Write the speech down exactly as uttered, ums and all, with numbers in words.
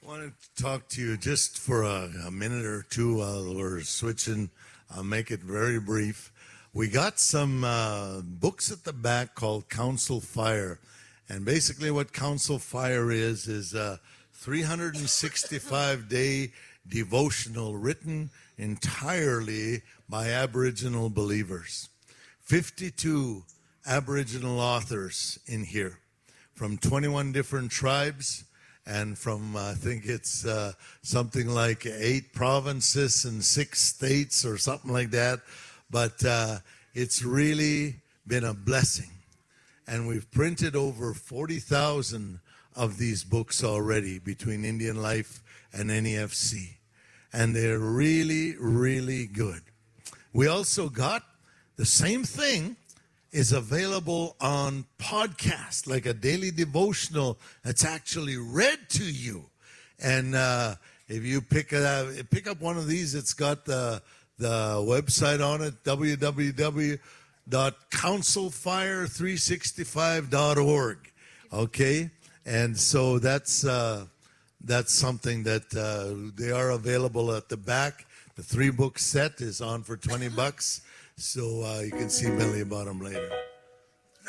I wanted to talk to you just for a, a minute or two while we're switching. I'll make it very brief. We got some uh, books at the back called Council Fire. And basically what Council Fire is, is a three hundred sixty-five day devotional written entirely by Aboriginal believers. fifty-two Aboriginal authors in here from twenty-one different tribes and from, uh, I think it's uh, something like eight provinces and six states or something like that. But uh, it's really been a blessing. And we've printed over forty thousand of these books already between Indian Life and N E F C. And they're really, really good. We also got the same thing is available on podcast, like a daily devotional that's actually read to you. And uh, if you pick, a, pick up one of these, it's got the, the website on it, w w w dot council fire three sixty-five dot org. Okay? And so that's, uh, that's something that uh, they are available at the back. The three-book set is on for twenty bucks. So uh, you can see Billy about them later.